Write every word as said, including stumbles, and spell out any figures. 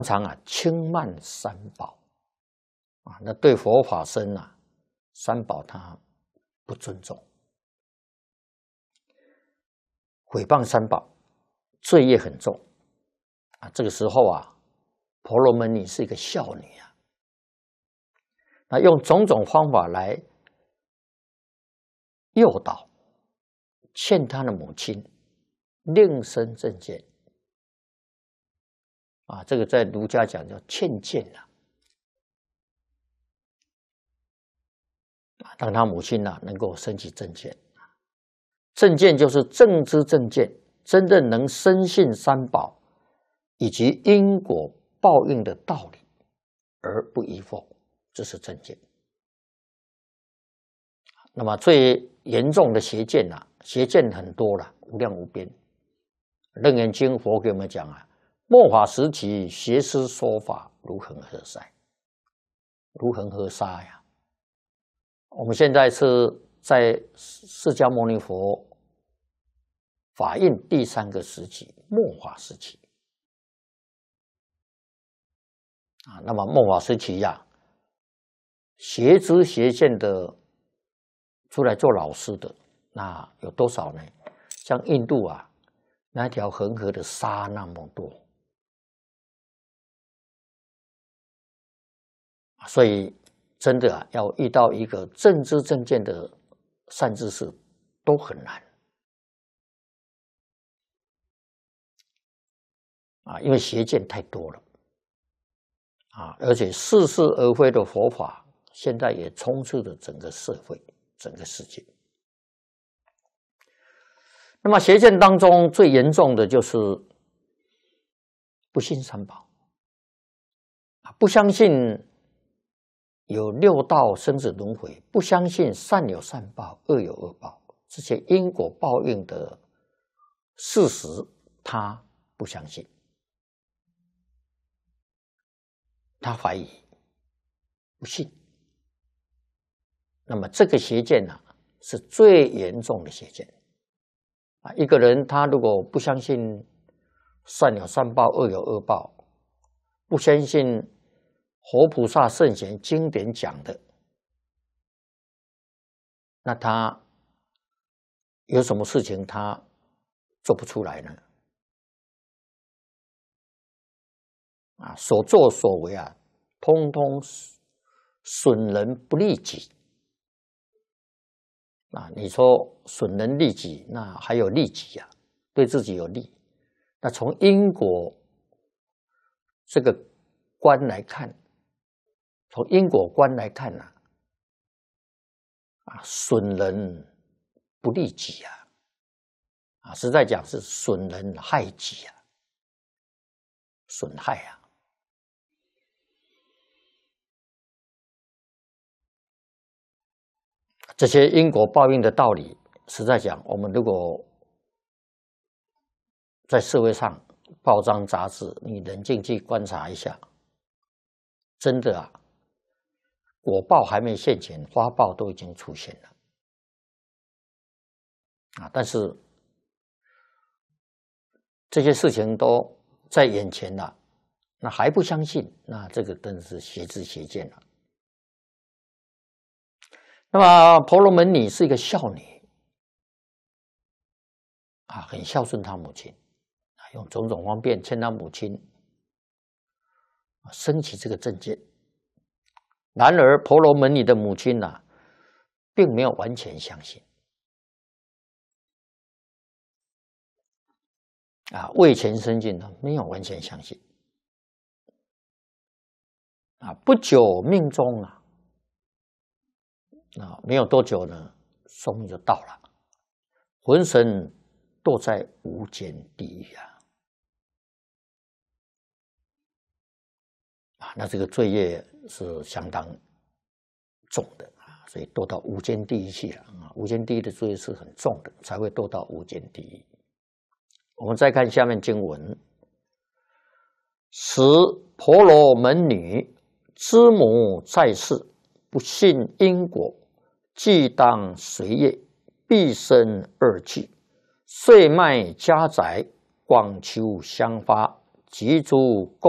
常啊轻慢三宝啊，那对佛法僧啊，三宝他不尊重，毁谤三宝，罪业很重啊。这个时候啊，婆罗门女是一个孝女啊，那用种种方法来诱导，劝他的母亲另生正见啊，这个在儒家讲叫劝谏啊，让他母亲啊能够升起正见。正见就是正知正见，真正能深信三宝以及因果报应的道理而不疑惑，这是正见。那么最严重的邪见啊，邪见很多了，无量无边。楞严经佛给我们讲啊，末法时期邪师说法如恒河沙，如恒河沙呀。我们现在是在释迦牟尼佛法印第三个时期，末法时期啊。那么末法时期呀、啊，邪知邪见的出来做老师的，那有多少呢？像印度啊，那条恒河的沙那么多，所以真的啊，要遇到一个正知正见的善知识都很难啊，因为邪见太多了啊，而且似是而非的佛法，现在也充斥着整个社会、整个世界。那么邪见当中最严重的就是不信三宝啊，不相信有六道生死轮回，不相信善有善报，恶有恶报，这些因果报应的事实，他不相信，他怀疑，不信。那么这个邪见呢、啊，是最严重的邪见啊！一个人他如果不相信善有善报，恶有恶报，不相信活菩萨圣贤经典讲的，那他有什么事情他做不出来呢？啊，所作所为啊，通通损人不利己。啊，你说损人利己，那还有利己啊，对自己有利。那从因果这个观来看，从因果观来看呢、啊，啊，损人不利己啊，啊，实在讲是损人害己啊，损害啊。这些因果报应的道理，实在讲，我们如果在社会上报章杂志，你冷静去观察一下，真的啊，果报还没现前，花报都已经出现了啊！但是这些事情都在眼前了，那还不相信，那这个真是邪知邪见了。那么婆罗门女是一个孝女啊，很孝顺她母亲啊，用种种方便劝她母亲升起这个正见。然而婆罗门女的母亲呢、啊，并没有完全相信啊，未全生尽的没有完全相信啊。不久命终啊。啊，没有多久呢，寿命就到了，浑身堕在无间地狱啊！啊，那这个罪业是相当重的啊，所以堕到无间地狱去了啊！无间地狱的罪业是很重的，才会堕到无间地狱。我们再看下面经文：使婆罗门女之母在世，不信因果。既当随业，必生恶趣，遂卖家宅，广求香花，及诸供